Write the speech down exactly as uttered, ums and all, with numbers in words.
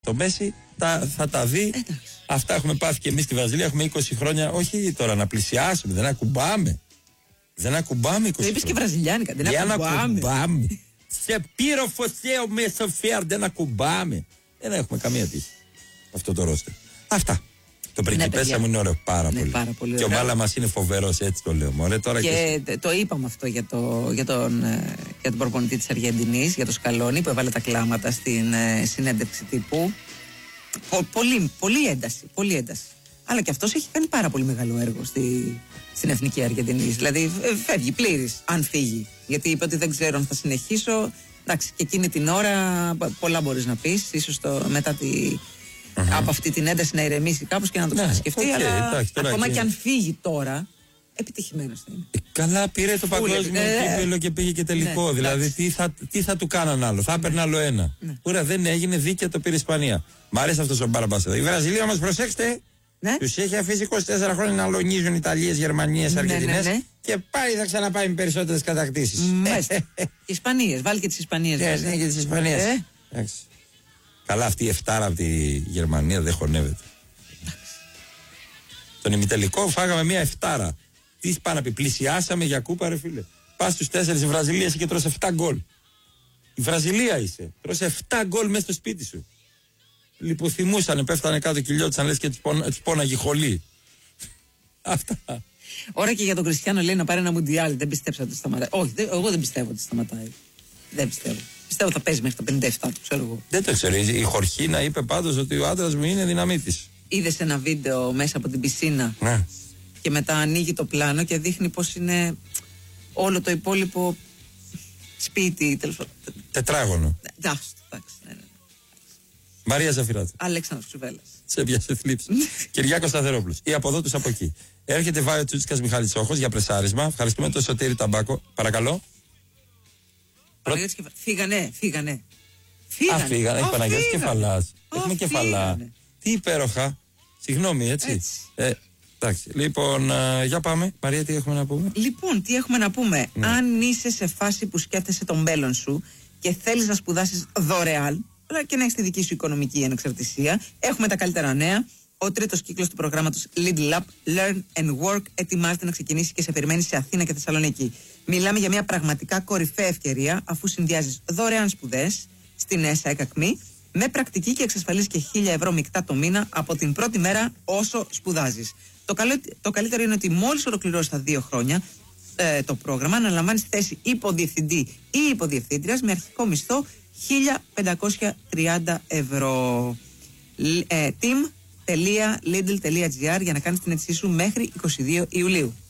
το Μέση, τα, θα τα δει. Εντάξει. Αυτά έχουμε πάθει και εμείς στη Βραζιλία. Έχουμε είκοσι χρόνια. Όχι τώρα να πλησιάσουμε, δεν ακουμπάμε. Δεν ακουμπάμε είκοσι χρόνια. Το είπες και βραζιλιάνικα, δεν ακουμπάμε. ακουμπάμε. Σε πύρο φωσέο μεσοφέρ, δεν ακουμπάμε. Δεν έχουμε καμία τύχη αυτό το ρόστερ. Αυτά. Το πριγκιπέσα μου είναι ωραίο, πάρα, ναι, πολύ. πάρα πολύ. Και ο Μάλα μας είναι φοβερός, έτσι το λέω. Μωρέ, τώρα και, και το είπαμε αυτό για, το, για, τον, για τον προπονητή της Αργεντινής, για τον Σκαλόνι, που έβαλε τα κλάματα στην ε, συνέντευξη τύπου. Πο, πολύ, πολύ ένταση, πολύ ένταση. Αλλά και αυτός έχει κάνει πάρα πολύ μεγάλο έργο στη, στην Εθνική Αργεντινής. Δηλαδή φεύγει πλήρης, αν φύγει. Γιατί είπε ότι δεν ξέρω αν θα συνεχίσω. Εντάξει, και εκείνη την ώρα πολλά μπορείς να πεις. Ίσως το, μετά τη, uh-huh. από αυτή την ένταση να ηρεμήσει κάπως και να το ξανασκεφτεί. Ναι, okay, αλλά εντάξει, ακόμα και... και αν φύγει τώρα, επιτυχημένος θα είναι. Ε, καλά, πήρε το παγκόσμιο κύπελλο και πήγε και τελικό. Ναι, δηλαδή, τι θα, τι θα του κάναν άλλο. Θα έπαιρνε άλλο ένα. Ναι. Ωραία, δεν έγινε, δίκαια το πήρε η Ισπανία. Μ' αρέσει αυτό ο Μπάραμπας εδώ. Η Βραζιλία μας, προσέξτε. Ναι. Τους έχει αφήσει είκοσι τέσσερα χρόνια να λονίζουν Ιταλίες, Γερμανίες, Αργεντινές. Ναι, ναι, ναι. Και πάλι θα ξαναπάει με περισσότερες κατακτήσεις. Μάλιστα. Ισπανίες, βάλει και τις Ισπανίες. Ναι, ναι, και τις Ισπανίες. Ε. Καλά, αυτή η εφτάρα από τη Γερμανία δεν χωνεύεται. Τον ημιτελικό φάγαμε μια εφτάρα. Τι πάνε να πει, πλησιάσαμε για κούπα, ρε φίλε. Πας στους τέσσερις Βραζιλίας και τρως εφτά γκολ. Η Βραζιλία είσαι. Τρως εφτά γκολ μέσα στο σπίτι σου. Λιποθυμούσανε, πέφτανε κάτω, κυλιώτησαν, λες και τους πόνα, πόναγε χολή. Αυτά. Ώρα και για τον Κριστιάνο λέει να πάρει ένα μουντιάλ. Δεν πιστέψα ότι σταματάει. Όχι, δεν, εγώ δεν πιστεύω ότι σταματάει. Δεν πιστεύω. Πιστεύω ότι θα παίζει μέχρι τα πενήντα επτά, το ξέρω εγώ. Δεν το ξέρω. Η Χορχίνα είπε πάντως ότι ο άντρας μου είναι δυναμίτης. Είδες ένα βίντεο μέσα από την πισίνα. Ναι. Και μετά ανοίγει το πλάνο και δείχνει πως είναι όλο το υπόλοιπο σπίτι. Τετράγωνο. Εντάξει, εντάξει. Ναι, ναι. Μαρία Ζαφυράτη. Αλέξανδρος Ξουβέλλας. Σε πιάσε θλίψη. Κυριάκος Σταθερόπουλος. Ή από εδώ τους από εκεί. Έρχεται Βάιο Τσούτσικας Μιχάλης Τσόχος για πρεσάρισμα. Ευχαριστούμε τον Σωτήρη Ταμπάκο. Παρακαλώ. Παναγιώτης Κεφαλάς. Φύγανε, φύγανε. Φύγανε. Α, φύγανε. Έχει Παναγιώτης Κεφαλάς. Έχουμε κεφαλά. Τι υπέροχα. Συγγνώμη, έτσι. έτσι. Ε, εντάξει. Λοιπόν, α, για πάμε. Μαρία, τι έχουμε να πούμε. Λοιπόν, τι έχουμε να πούμε. Ναι. Αν είσαι σε φάση που σκέφτεσαι το μέλλον σου και θέλεις να σπουδάσεις δωρεάν, αλλά και να έχεις τη δική σου οικονομική ανεξαρτησία, έχουμε τα καλύτερα νέα. Ο τρίτος κύκλος του προγράμματος Lidl Up Learn and Work ετοιμάζεται να ξεκινήσει και σε περιμένει σε Αθήνα και Θεσσαλονίκη. Μιλάμε για μια πραγματικά κορυφαία ευκαιρία, αφού συνδυάζεις δωρεάν σπουδές στην ΕΣΑ ΕΚΑΚΜΗ με πρακτική και εξασφαλίζεις και χίλια ευρώ μεικτά το μήνα από την πρώτη μέρα όσο σπουδάζεις. Το, καλό, το καλύτερο είναι ότι μόλις ολοκληρώσεις τα δύο χρόνια ε, το πρόγραμμα, αναλαμβάνεις θέση υποδιευθυντή ή υποδιευθύντριας με αρχικό μισθό χίλια πεντακόσια τριάντα ευρώ. Ε, team.lidl.gr για να κάνεις την αίτησή σου μέχρι είκοσι δύο Ιουλίου.